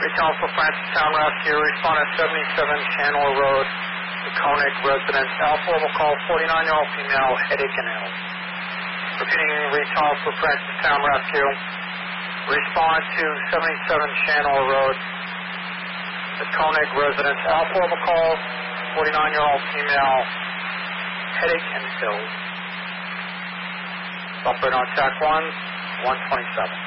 Retail for Francistown Rescue. Respond at 77 Channel Road, the Koenig residence. Alpha will call 49-year-old female, headache and ill. Repeating retail for Francistown Rescue. Respond to 77 Channel Road, the Koenig residence. Alpha will call 49-year-old female, headache and ill. Operator on TAC 1, 127.